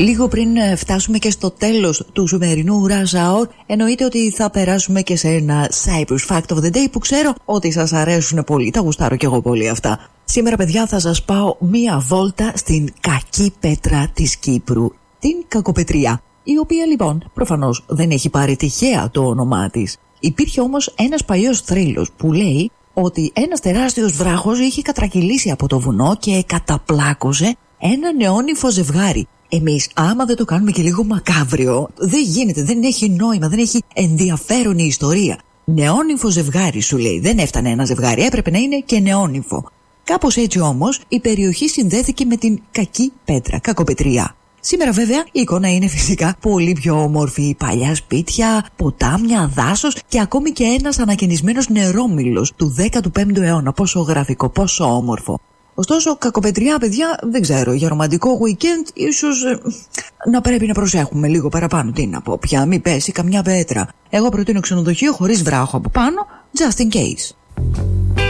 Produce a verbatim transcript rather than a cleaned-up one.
Λίγο πριν φτάσουμε και στο τέλος του σημερινού Rush Hour, εννοείται ότι θα περάσουμε και σε ένα Cyprus Fact of the Day που ξέρω ότι σας αρέσουν πολύ. Τα γουστάρω κι εγώ πολύ αυτά. Σήμερα, παιδιά, θα σας πάω μία βόλτα στην κακή πέτρα της Κύπρου, την Κακοπετριά, η οποία λοιπόν προφανώς δεν έχει πάρει τυχαία το όνομά της. Υπήρχε όμως ένας παλιός θρύλος που λέει ότι ένας τεράστιος βράχος είχε κατρακυλήσει από το βουνό και καταπλάκωσε ένα νεόνυμφο ζευγάρι. Εμείς, άμα δεν το κάνουμε και λίγο μακάβριο, δεν γίνεται, δεν έχει νόημα, δεν έχει ενδιαφέρον η ιστορία. Νεόνυμφο ζευγάρι, σου λέει, δεν έφτανε ένα ζευγάρι, έπρεπε να είναι και νεόνυμφο. Κάπως έτσι όμως η περιοχή συνδέθηκε με την κακή πέτρα, Κακοπετριά. Σήμερα βέβαια η εικόνα είναι φυσικά πολύ πιο όμορφη. Παλιά σπίτια, ποτάμια, δάσος και ακόμη και ένας ανακαινισμένος νερόμυλος του δέκατου πέμπτου αιώνα. Πόσο γραφικό, πόσο όμορφο. Ωστόσο, Κακοπετριά, παιδιά, δεν ξέρω, για ρομαντικό weekend ίσως ε, να πρέπει να προσέχουμε λίγο παραπάνω. Τι να πω πια, μην πέσει καμιά πέτρα. Εγώ προτείνω ξενοδοχείο χωρίς βράχο από πάνω, just in case.